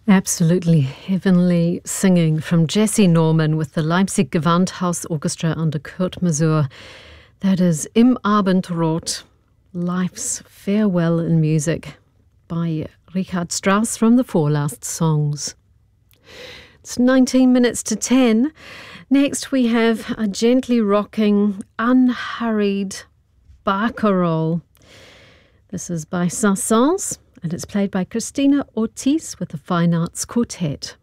Absolutely heavenly singing from Jesse Norman with the Leipzig Gewandhaus Orchestra under Kurt Masur. That is Im Abendrot, Life's Farewell in Music by Richard Strauss from the Four Last Songs. It's 19 minutes to 10. Next we have a gently rocking, unhurried barcarolle. This is by Saint-Saëns, and it's played by Christina Ortiz with the Fine Arts Quartet.